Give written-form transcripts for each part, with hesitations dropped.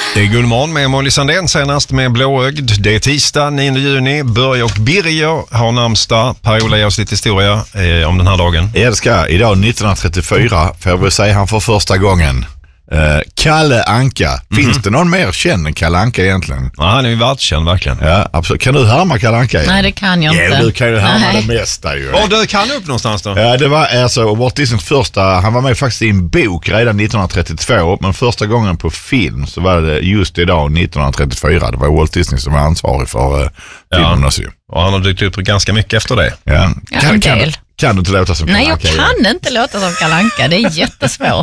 Det är Gullmorgon med Molly Sandén senast med Blåögd. Det är tisdag 9 juni. Börje och Birger har namnsdag. Per-Ola ger oss lite historia om den här dagen. Jag älskar idag 1934 får jag väl säga han för första gången. Kalle Anka. Finns det någon mer känd än Kalle Anka egentligen? Ja, han är ju världskänd verkligen. Ja, absolut. Kan du härma Kalle Anka igen? Nej, det kan jag inte. Ja, du kan ju härma det mesta ju. Var dök han upp någonstans då? Ja, det var alltså Walt Disneys första, han var med faktiskt i en bok redan 1932, men första gången på film så var det just idag 1934. Det var Walt Disney som var ansvarig för filmen också. Och han har dykt upp ganska mycket efter det. Ja. Kan du inte låta som Kalle Nej, jag Anka? kan inte låta som Kalle Anka. Det är jättesvårt.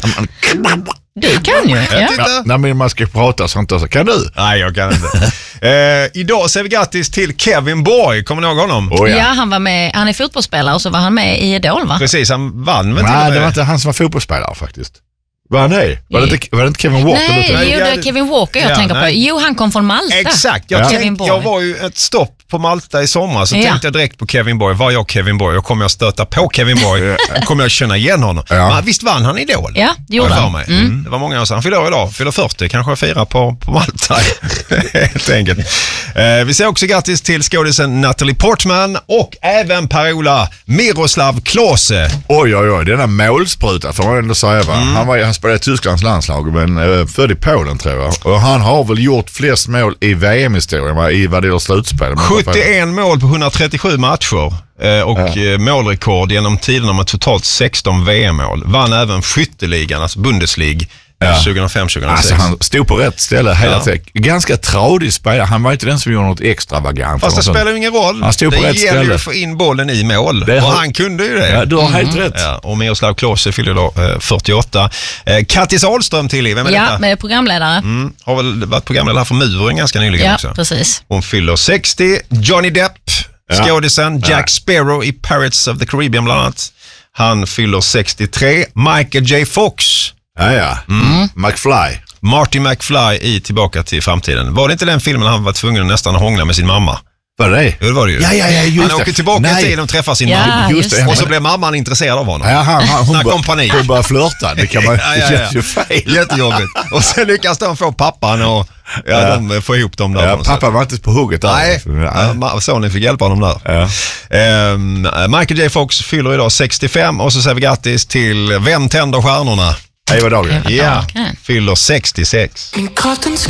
Du kan ju. Ja. När man ska prata sånt så kan du? Nej, jag kan inte. Idag säger vi grattis till Kevin Borg. Kommer ni ihåg honom? Ja, han var med. Han är fotbollsspelare och så var han med i Idol, va? Precis, han vann väl till och Nej, med. det var inte han som var fotbollsspelare faktiskt. Var han det? Var det inte Kevin Walker? Nej, det är Kevin Walker jag tänker på. Jo, han kom från Malta. Exakt, jag var ju ett stopp på Malta i sommar så tänkte jag direkt på Kevin Borg. Var jag Kevin Borg? Och kommer jag stöta på Kevin Borg? Kommer jag känna igen honom? Men visst vann han Idol? Ja, det gjorde han. Det var många år sedan. Han fyller idag, fyller 40, kanske fira på Malta. Helt enkelt. Vi säger också grattis till skådisen Natalie Portman och även Per-Ola Miroslav Klose. Oj, denna målspruta får man ändå säga, va? Han spelade i Tysklands landslag men född i Polen tror jag. Och han har väl gjort flest mål i VM-historien i vad det gäller slutspel. 71 mål på 137 matcher och målrekord genom tiderna med totalt 16 VM-mål. Vann även skytteligan, alltså Bundesliga 2005-2006. Alltså han stod på rätt ställe hela tiden. Ganska tradig spelare. Han var inte den som gjorde något extravagant. Fast det spelar ju ingen roll. Han stod på rätt ställe. Det gäller att få in bollen i mål. Och han kunde ju det. Ja, du har helt rätt. Ja, och Miroslav Klose fyller då 48. Kattis Ahlström till vem är detta? Ja, med programledare. Har väl varit programledare för Muren ganska nyligen också. Ja, precis. Hon fyller 60. Johnny Depp, skådisen Jack Sparrow i Pirates of the Caribbean bland annat. Han fyller 63. Michael J. Fox. McFly. Marty McFly i Tillbaka till framtiden. Var det inte den filmen han var tvungen att nästan hångla med sin mamma? Var det? Jo, det var det ju. Just han åker tillbaka till och träffar sin mamma. Just det. Och så blev mamman intresserad av honom. Hon börjar flörta. Det kan man det känns ju fel. Jättejobbigt. Och sen lyckas de få pappan och de får ihop dem där. Pappa var inte på hugget där. Nej, sonen fick hjälpa honom där. Michael J. Fox fyller idag 65 och så säger vi grattis till Vem tänder stjärnorna? Hej, vad dagen. Ja, fyller 66.